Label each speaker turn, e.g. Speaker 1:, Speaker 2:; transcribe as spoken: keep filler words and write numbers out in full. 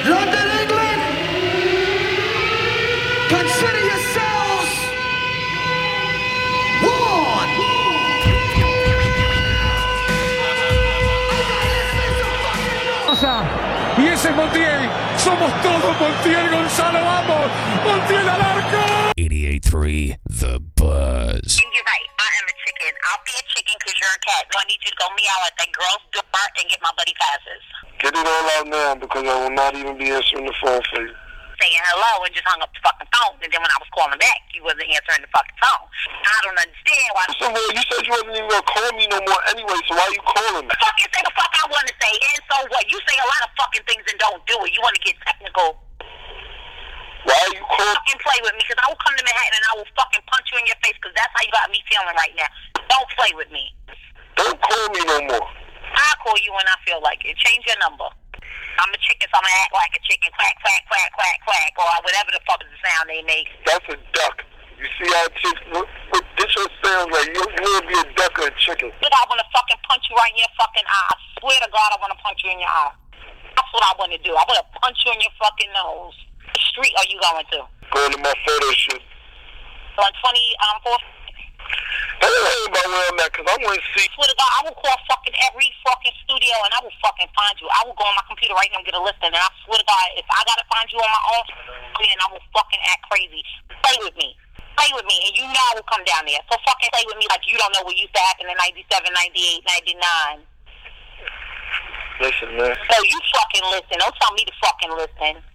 Speaker 1: London, England, consider yourselves warned.
Speaker 2: Y ese es Montiel. Somos todos Montiel, Gonzalo, vamos. Montiel al arco.
Speaker 3: eighty-eight point three The Buzz.
Speaker 4: You're right. I am a chicken. I'll be a chicken because you're a cat. So I need you to go meow at that girl's door and get my buddy passes.
Speaker 5: Get it all out now because I will not even be answering the phone for you.
Speaker 4: Saying hello and just hung up the fucking phone. And then when I was calling back, you wasn't answering the fucking phone. I don't understand why.
Speaker 5: So, well, you said you wasn't even going to call me no more anyway, so why are you calling me?
Speaker 4: Fucking say the fuck I want to say. And so what? You say a lot of fucking things and don't do it. You want to get technical.
Speaker 5: Why are you calling?
Speaker 4: Fucking play with me because I will come to Manhattan and I will fucking punch you in your face because that's how you got me feeling right now. Don't play with me.
Speaker 5: Don't call me no more.
Speaker 4: I'll call you when I feel like it. Change your number. I'm a chicken, so I'm going to act like a chicken. Quack, quack, quack, quack, quack. Or whatever the fuck is the sound they make.
Speaker 5: That's a duck. You see how chicks, what, what this your sounds like? You, you would be a duck or a chicken.
Speaker 4: Look, I want to fucking punch you right in your fucking eye. I swear to God, I want to punch you in your eye. That's what I want to do. I want to punch you in your fucking nose. What street are you going to?
Speaker 5: Going to my photo shoot.
Speaker 4: On twenty, um, fourth?
Speaker 5: I don't know about where I'm at because I want to see.
Speaker 4: I swear to God, I will call fucking every fucking studio and I will fucking find you. I will go on my computer right now and get a list, and I swear to God, if I gotta find you on my own, then I will fucking act crazy. Play with me. Play with me, and you know I will come down there. So fucking play with me like you don't know what used to happen in ninety-seven, ninety-eight, ninety-nine.
Speaker 5: Listen, man.
Speaker 4: So you fucking listen. Don't tell me to fucking listen.